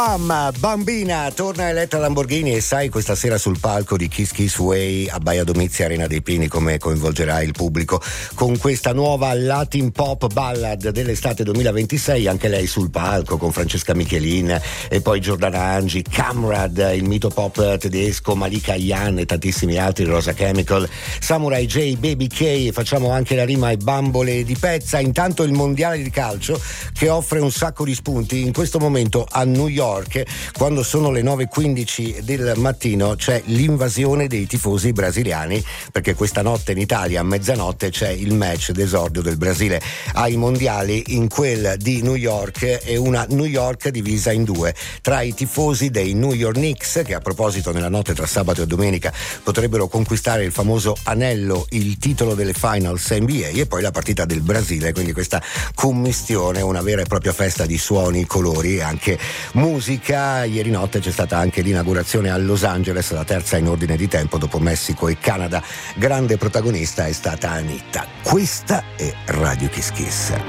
Mamma bambina, torna Elettra Lamborghini e sai, questa sera sul palco di Kiss Kiss Way a Baia Domizia Arena dei Pini come coinvolgerà il pubblico con questa nuova Latin Pop Ballad dell'estate 2026, anche lei sul palco con Francesca Michelin e poi Giordana Angi, Camrad, il mito pop tedesco, Malika Ayane e tantissimi altri, Rosa Chemical, Samurai J, Baby K, facciamo anche la rima ai bambole di pezza. Intanto il mondiale di calcio che offre un sacco di spunti in questo momento a New York. Quando sono le 9:15 del mattino c'è l'invasione dei tifosi brasiliani, perché questa notte in Italia a mezzanotte c'è il match d'esordio del Brasile ai mondiali in quel di New York, e una New York divisa in due tra i tifosi dei New York Knicks, che a proposito nella notte tra sabato e domenica potrebbero conquistare il famoso anello, il titolo delle finals NBA, e poi la partita del Brasile, quindi questa commistione, una vera e propria festa di suoni, colori e anche musica. Ieri notte c'è stata anche l'inaugurazione a Los Angeles, la terza in ordine di tempo dopo Messico e Canada. Grande protagonista è stata Anitta. Questa è Radio Kiss Kiss.